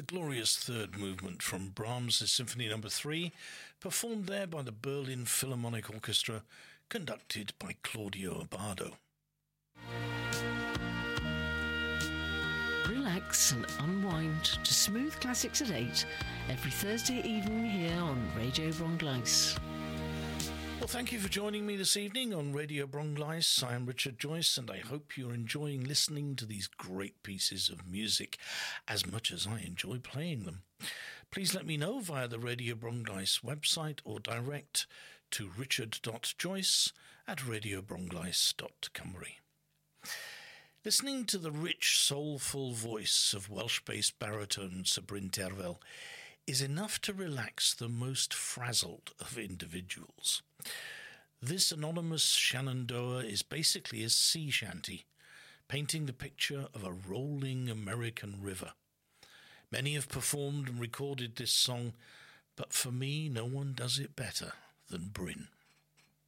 glorious third movement from Brahms' Symphony No. 3, performed there by the Berlin Philharmonic Orchestra, conducted by Claudio Abbado. Relax and unwind to Smooth Classics at 8 every Thursday evening here on Radio Brongleis. Well, thank you for joining me this evening on Radio Brongleis. I am Richard Joyce, and I hope you're enjoying listening to these great pieces of music as much as I enjoy playing them. Please let me know via the Radio Brongleis website or direct to richard.joyce@radiobrongleis.cymru. Listening to the rich, soulful voice of Welsh-based baritone Sir Bryn Terfel is enough to relax the most frazzled of individuals. This anonymous Shenandoah is basically a sea shanty, painting the picture of a rolling American river. Many have performed and recorded this song, but for me, no one does it better than Bryn.